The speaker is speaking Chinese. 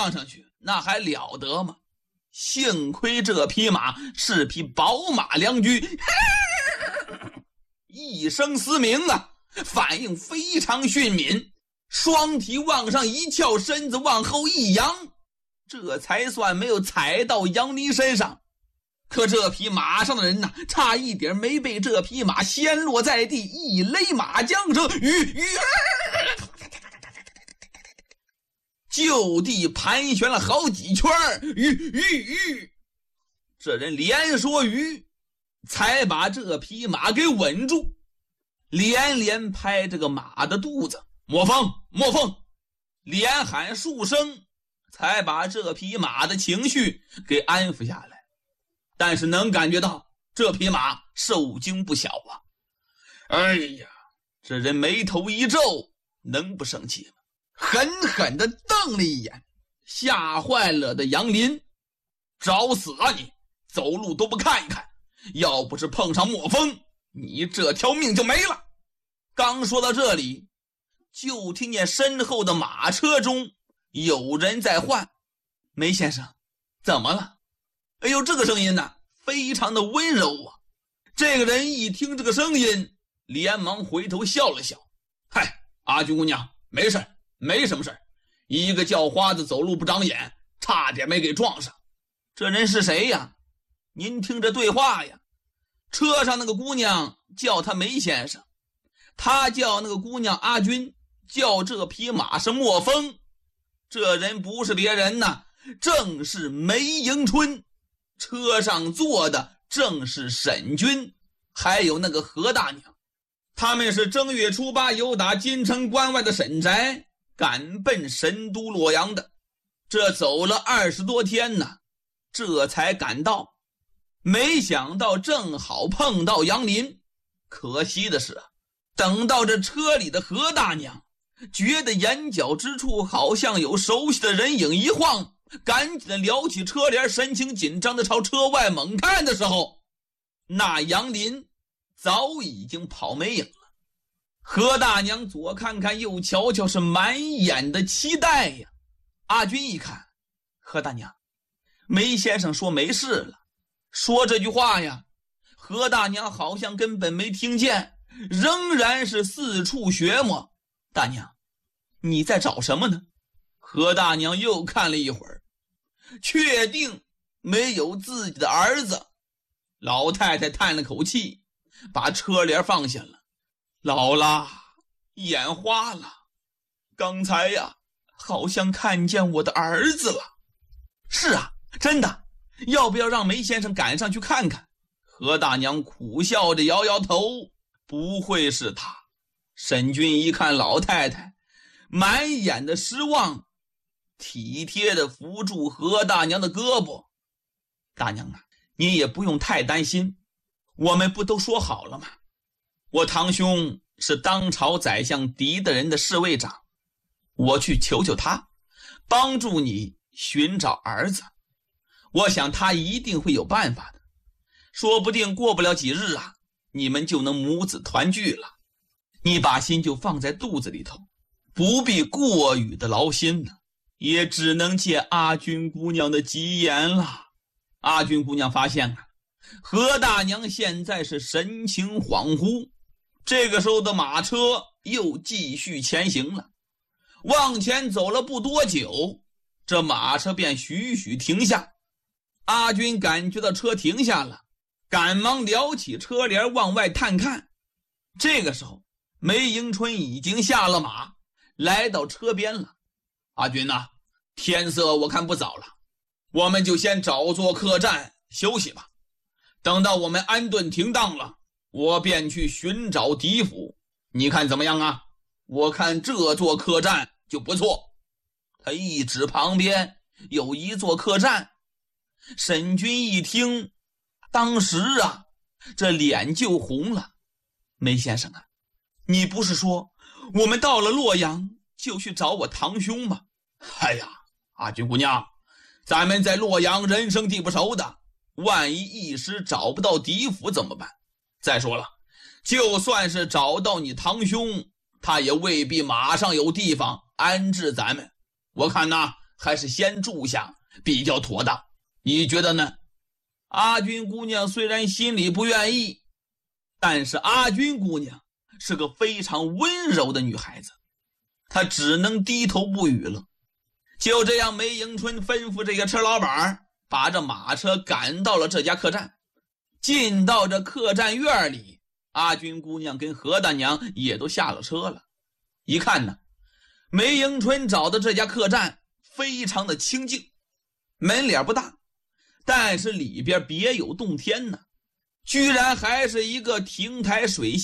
放上去，那还了得吗？幸亏这匹马是匹宝马良驹，一声嘶鸣啊，反应非常迅敏，双蹄往上一翘，身子往后一扬，这才算没有踩到杨林身上。可这匹马上的人呐，差一点没被这匹马掀落在地，一勒马缰绳，就地盘旋了好几圈，这人连说才把这匹马给稳住，连连拍这个马的肚子，莫风莫风，连喊数声，才把这匹马的情绪给安抚下来。但是能感觉到这匹马受惊不小啊！哎呀，这人眉头一皱，能不生气吗？狠狠地瞪了一眼吓坏了的杨林，找死啊你！走路都不看一看，要不是碰上莫风，你这条命就没了。刚说到这里，就听见身后的马车中有人在唤：梅先生，怎么了？哎呦，这个声音呢，非常的温柔啊。这个人一听这个声音，连忙回头笑了笑：嗨，阿菊姑娘，没事，没什么事，一个叫花子走路不长眼，差点没给撞上。这人是谁呀？您听着对话呀。车上那个姑娘叫他梅先生，他叫那个姑娘阿君，叫这匹马是莫风。这人不是别人呐，正是梅迎春。车上坐的正是沈君，还有那个何大娘。他们是正月初8由打京城关外的沈宅赶奔神都洛阳的，这走了20多天呢，这才赶到。没想到正好碰到杨林，可惜的是等到这车里的何大娘觉得眼角之处好像有熟悉的人影一晃，赶紧的撩起车帘，神情紧张的朝车外猛看的时候，那杨林早已经跑没影了。何大娘左看看右瞧瞧，是满眼的期待呀。阿君一看，何大娘，梅先生说没事了。说这句话呀，何大娘好像根本没听见，仍然是四处寻摸。大娘，你在找什么呢？何大娘又看了一会儿，确定没有自己的儿子。老太太叹了口气，把车帘放下了。老了，眼花了，刚才呀，好像看见我的儿子了。是啊，真的，要不要让梅先生赶上去看看？何大娘苦笑着摇摇头，不会是他。沈君一看老太太满眼的失望，体贴地扶住何大娘的胳膊。大娘啊，你也不用太担心，我们不都说好了吗？我堂兄是当朝宰相狄的人的侍卫长，我去求求他，帮助你寻找儿子。我想他一定会有办法的，说不定过不了几日啊，你们就能母子团聚了。你把心就放在肚子里头，不必过于的劳心呢，也只能借阿君姑娘的吉言了。阿君姑娘发现何大娘现在是神情恍惚。这个时候的马车又继续前行了，往前走了不多久，这马车便徐徐停下。阿君感觉到车停下了，赶忙撩起车帘往外探看。这个时候梅迎春已经下了马，来到车边了。阿君啊，天色我看不早了，我们就先找座客栈休息吧，等到我们安顿停当了，我便去寻找狄府，你看怎么样啊？我看这座客栈就不错。他一指旁边有一座客栈。沈君一听，当时啊，这脸就红了。梅先生啊，你不是说我们到了洛阳就去找我堂兄吗？哎呀，阿君姑娘，咱们在洛阳人生地不熟的，万一一时找不到狄府怎么办？再说了，就算是找到你堂兄，他也未必马上有地方安置咱们。我看呐， 还是先住下比较妥当，你觉得呢？阿军姑娘虽然心里不愿意，但是阿军姑娘是个非常温柔的女孩子，她只能低头不语了。就这样，梅迎春吩咐这个车老板把这马车赶到了这家客栈。进到这客栈院里，阿军姑娘跟何大娘也都下了车了。一看呢，梅迎春找的这家客栈非常的清静，门脸不大，但是里边别有洞天呢，居然还是一个亭台水榭